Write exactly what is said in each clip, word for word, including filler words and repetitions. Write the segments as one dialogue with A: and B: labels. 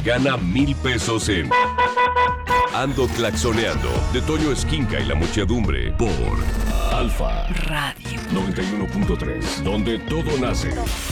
A: Gana mil pesos en Ando Claxoneando, de Toño Esquinca y la Muchedumbre, por Alfa
B: Radio
A: noventa y uno punto tres, donde todo nace.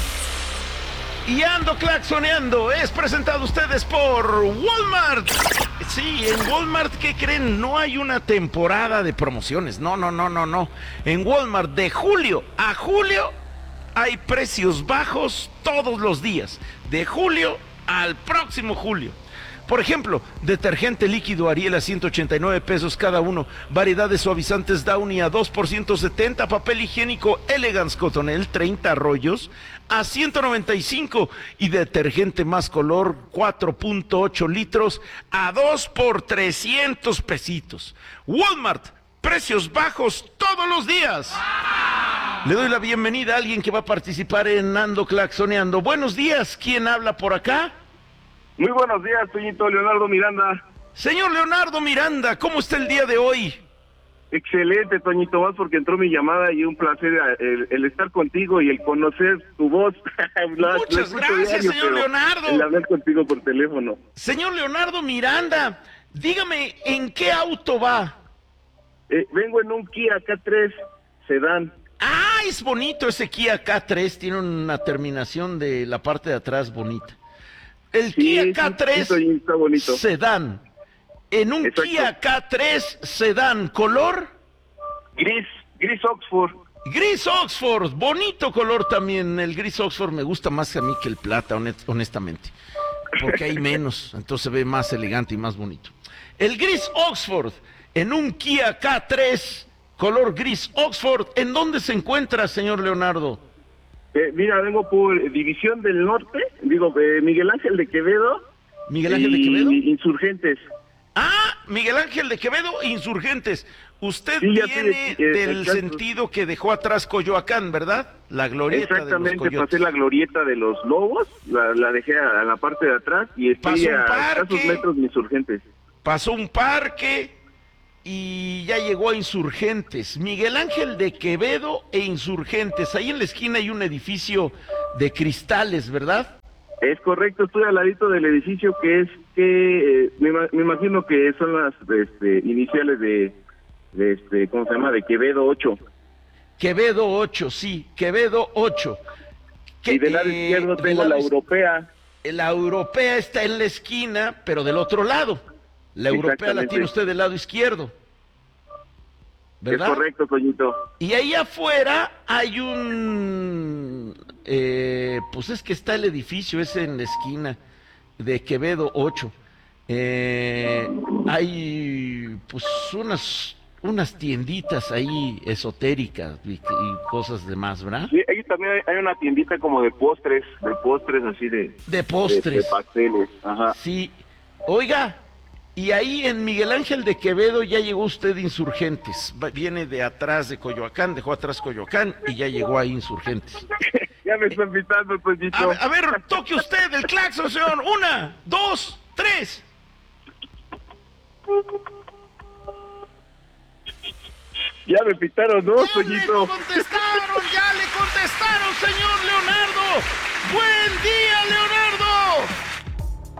C: Y Ando Claxoneando es presentado a ustedes por Walmart. Sí, en Walmart, ¿qué creen? No hay una temporada de promociones. No, no, no, no, no. En Walmart, de julio a julio, hay precios bajos todos los días. De julio al próximo julio. Por ejemplo, detergente líquido Ariel a ciento ochenta y nueve pesos cada uno, variedad de suavizantes Downy a dos por ciento setenta, papel higiénico Elegance Cotonel treinta rollos a ciento noventa y cinco y detergente más color cuatro punto ocho litros a dos por trescientos pesitos. Walmart, precios bajos todos los días. Le doy la bienvenida a alguien que va a participar en Ando Claxoneando. Buenos días, ¿quién habla por acá?
D: Muy buenos días, Toñito. Leonardo Miranda.
C: Señor Leonardo Miranda, ¿cómo está el día de hoy?
D: Excelente, Toñito, más porque entró mi llamada y un placer el, el estar contigo y el conocer tu voz. la,
C: Muchas
D: la
C: gracias,
D: diario,
C: señor Leonardo.
D: El hablar contigo por teléfono.
C: Señor Leonardo Miranda, dígame, ¿en qué auto va?
D: Eh, vengo en un Kia K tres sedán.
C: Ah, es bonito ese Kia K tres, tiene una terminación de la parte de atrás bonita. El
D: Sí,
C: Kia K tres
D: sí, sí, está bonito.
C: sedán. En un
D: Exacto.
C: Kia K tres sedán, ¿color?
D: Gris, gris Oxford.
C: Gris Oxford, bonito color también. El gris Oxford me gusta más a mí que el plata, honestamente. Porque hay menos, entonces se ve más elegante y más bonito. El gris Oxford, en un Kia K tres, color gris Oxford, ¿en dónde se encuentra, señor Leonardo?
D: Eh, mira, vengo por División del Norte, digo, eh, Miguel Ángel de Quevedo.
C: ¿Miguel Ángel de
D: y
C: Quevedo?
D: Insurgentes.
C: Ah, Miguel Ángel de Quevedo, Insurgentes. Usted
D: Sí, ya
C: viene
D: sé, eh,
C: del
D: exacto.
C: sentido que dejó atrás Coyoacán, ¿verdad? La glorieta de los
D: Exactamente,
C: coyotes.
D: pasé la glorieta de los lobos, la, la dejé a, a la parte de atrás y
C: Pasó
D: estoy
C: un
D: a
C: parque.
D: escasos metros de Insurgentes.
C: Pasó un parque y ya llegó a Insurgentes. Miguel Ángel de Quevedo e Insurgentes. Ahí en la esquina hay un edificio de cristales, ¿verdad?
D: Es correcto, estoy al ladito del edificio que es que eh, me, me imagino que son las este, iniciales de, de este, ¿cómo se llama? De Quevedo ocho.
C: Quevedo ocho, sí, Quevedo ocho. Que,
D: Y del lado
C: eh,
D: izquierdo
C: del
D: tengo
C: lado
D: la
C: is-
D: europea.
C: La europea está en la esquina, pero del otro lado. La europea la
D: Exactamente.
C: tiene usted del lado izquierdo, ¿verdad?
D: Es correcto, Toñito.
C: Y ahí afuera hay un... eh, pues es que está el edificio ese en la esquina de Quevedo ocho. Eh, hay pues unas, unas tienditas ahí esotéricas y, y cosas demás, ¿verdad?
D: Sí, ahí también hay, hay una tiendita como de postres, de postres así de...
C: De postres.
D: De, de pasteles, ajá.
C: Sí. Oiga, y ahí en Miguel Ángel de Quevedo ya llegó usted Insurgentes. Va- Viene de atrás de Coyoacán, dejó atrás Coyoacán y ya llegó a Insurgentes.
D: Ya me están invitando, Toñito.
C: A, ver- a ver, toque usted el claxon, señor. Una, dos, tres.
D: Ya me pitaron, ¿no,
C: ¡Ya le
D: Toñito?
C: contestó!